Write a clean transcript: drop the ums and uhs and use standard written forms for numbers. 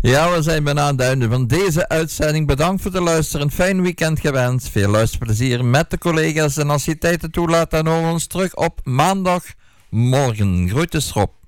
Ja, we zijn bijna aan het einde van deze uitzending. Bedankt voor het luisteren. Een fijn weekend gewenst. Veel luisterplezier met de collega's. En als je tijd toelaat, dan horen we ons terug op maandagmorgen. Groetjes Rob.